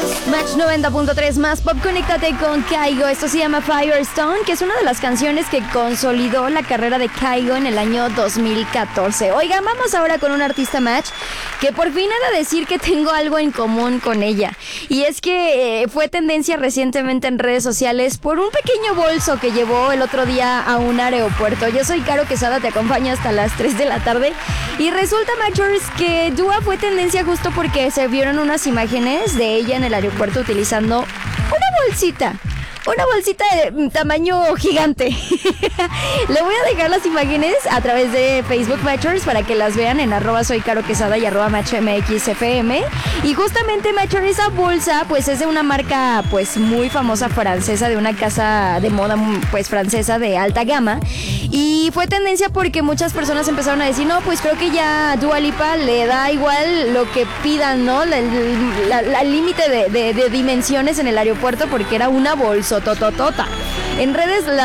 Match 90.3 más pop, conéctate con Kygo. Esto se llama Firestone, que es una de las canciones que consolidó la carrera de Kygo en el año 2014. Oigan, vamos ahora con un artista Match que por fin he de decir que tengo algo en común con ella. Y es que fue tendencia recientemente en redes sociales por un pequeño bolso que llevó el otro día a un aeropuerto. Yo soy Caro Quesada, te acompaño hasta las 3 de la tarde. Y resulta, Matchers, que Dua fue tendencia justo porque se vieron unas imágenes de ella en el aeropuerto utilizando una bolsita de tamaño gigante. Le voy a dejar las imágenes a través de Facebook Matchers para que las vean en @soycaroquesada y @matchmxfm. Y justamente Matcher, esa bolsa pues es de una marca pues muy famosa francesa, de una casa de moda pues francesa de alta gama. Y fue tendencia porque muchas personas empezaron a decir, no, pues creo que ya Dua Lipa le da igual lo que pidan, ¿no? El límite de dimensiones en el aeropuerto, porque era una bolsa tototota. En redes